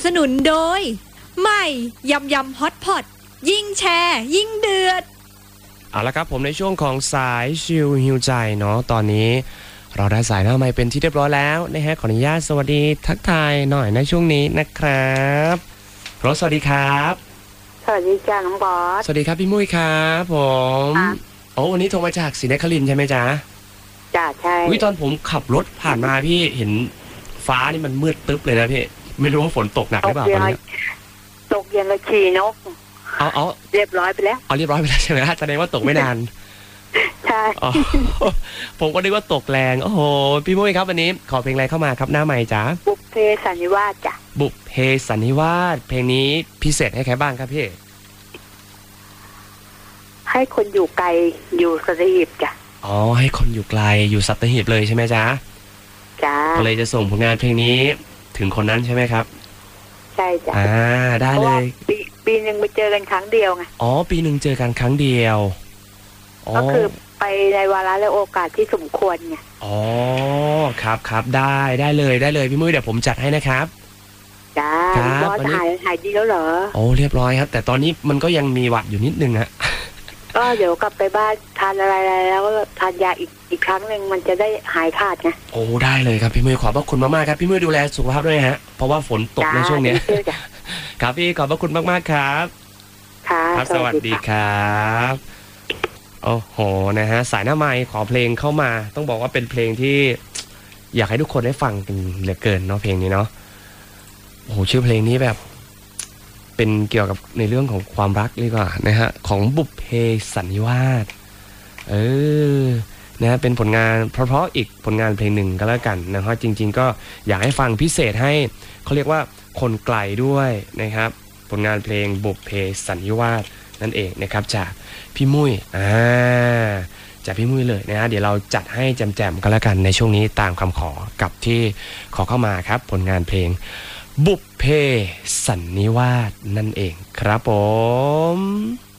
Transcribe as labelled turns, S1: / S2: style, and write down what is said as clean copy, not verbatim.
S1: สนุนโดยใหม่ยำยำฮอตพอตยิ่งแชร์ยิ่งเดือด
S2: เอาละครับผมในช่วงของสายชิลฮิวใจเนาะตอนนี้เราได้สายหน้าไมค์เป็นที่เรียบร้อยแล้วนะฮะขออนุญาตสวัสดีทักทายหน่อยในช่วงนี้นะครับรถสวัสดีครับ
S3: สวัสดีจ้าน้องบอส
S2: สวัสดีครับพี่มุ้ยครับผมโอ้วันนี้โทรมาจากศรีนครินทร์ใช่ไหมจ๊ะ
S3: จ้าใช่
S2: ตอนผมขับรถผ่านมาพี่เห็นฟ้านี่มันมืดตึ๊บเลยนะพี่ไม่รู้ว่าฝนตกหนักหรือเปล่าตอนนี้
S3: ตกเย็นละขี่นก
S2: เอา
S3: เรียบร้อยไปแล้ว
S2: เรียบร้อยไปแล้วใช่ไหมแสดงว่าตกไม่นาน
S3: ใช่
S2: ผมก็นึกว่าตกแรงโอ้โหพี่มุ้ยครับวันนี้ขอเพลงอะไรเข้ามาครับหน้าใหม่จ๊ะ
S3: บุพเพสันนิวาสจ้ะ
S2: บุพเพสันนิวาสเพลงนี้พิเศษให้ใครบ้างครับพี่
S3: ให้คนอยู่ไกลอยู่สัตหีบจ้ะ
S2: ให้คนอยู่ไกลอยู่สัตหีบเลยใช่ไหมจ๊ะ
S3: จ้า
S2: ก็เลยจะส่งผลงานเพลงนี้ถึงคนนั้นใช่ไหมครับ
S3: ใช่จ้ะ
S2: ได้เลย
S3: ปีนึงไปเจอกันครั้งเดียวไง
S2: ปีนึงเจอกันครั้งเดียว
S3: ก็คือไปในวาระและโอกาสที่สมควรไง
S2: ครับได้เลยพี่มุ้ยเดี๋ยวผมจัดให้นะครับ
S3: จ้าบอสหายดีแล้วเหรอ
S2: เรียบร้อยครับแต่ตอนนี้มันก็ยังมีหวัดอยู่นิดนึงฮะ
S3: ก็เดี๋ยวกลับไปบ้านทานอะไรแล้วทานยาอีกครั้งหนึ่งมันจะได้หายขาดไง
S2: ได้เลยครับพี่มุ้ยขอบพระคุณมากๆครับพี่มุ้ยดูแลสุขภาพด้วยฮะเพราะว่าฝนตกในช่วงนี้ครับพี่ขอบพระคุณมากๆครับ
S3: ครับ
S2: สวัสดีครับโอ้โหนะฮะสายหน้าไมค์ขอเพลงเข้ามาต้องบอกว่าเป็นเพลงที่อยากให้ทุกคนได้ฟังกันเหลือเกินเนาะเพลงนี้เนาะโอ้โหชื่อเพลงนี้แบบเป็นเกี่ยวกับในเรื่องของความรักเลยกว่านะฮะของบุพเพสันนิวาสนะเป็นผลงานเพราะอีกผลงานเพลงหนึ่งก็แล้วกันนะฮะจริงๆก็อยากให้ฟังพิเศษให้เขาเรียกว่าคนไกลด้วยนะครับผลงานเพลงบุพเพสันนิวาสนั่นเองนะครับจากพี่มุ้ยจากพี่มุ้ยเลยนะฮะเดี๋ยวเราจัดให้แจมๆก็แล้วกันในช่วงนี้ตามคำขอกับที่ขอเข้ามาครับผลงานเพลงบุพเพสันนิวาสนั่นเองครับผม